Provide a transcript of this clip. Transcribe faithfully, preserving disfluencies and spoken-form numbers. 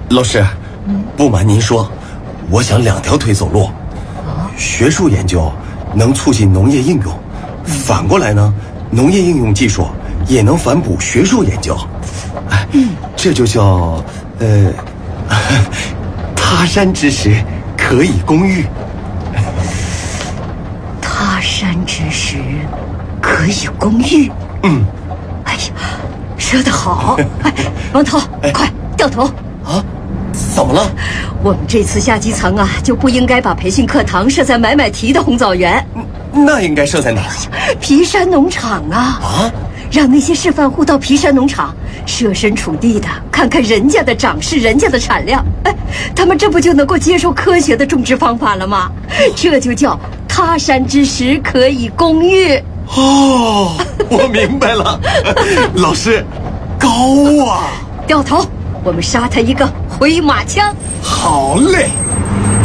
老师，不瞒您说，我想两条腿走路。学术研究能促进农业应用，反过来呢，农业应用技术也能反哺学术研究。哎，这就叫呃，他山之石可以攻玉。 他山之石可以攻玉。 嗯， 哎呀，说得好！哎，王涛， 哎快掉头！ 啊，怎么了？ 我们这次下基层啊，就不应该把培训课堂设在买买提的红枣园， 那应该设在哪儿？ 皮山农场啊！ 啊， 让那些示范户到皮山农场设身处地的看看人家的长势，人家的产量，哎，他们这不就能够接受科学的种植方法了吗？这就叫他山之石可以攻玉。 哦，我明白了，老师，高啊！ 掉头，我们杀他一个回马枪。 好嘞。